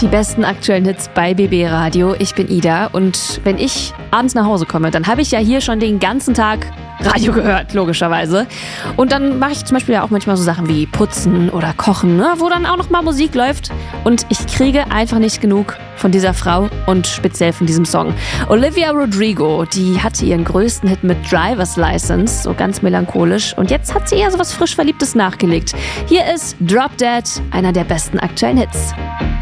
Die besten aktuellen Hits bei BB Radio. Ich bin Ida und wenn ich abends nach Hause komme, dann habe ich ja hier schon den ganzen Tag Radio gehört, logischerweise. Und dann mache ich zum Beispiel ja auch manchmal so Sachen wie Putzen oder Kochen, ne, wo dann auch noch mal Musik läuft. Und ich kriege einfach nicht genug von dieser Frau und speziell von diesem Song. Olivia Rodrigo, die hatte ihren größten Hit mit Driver's License, so ganz melancholisch. Und jetzt hat sie eher so was frisch Verliebtes nachgelegt. Hier ist Drop Dead, einer der besten aktuellen Hits.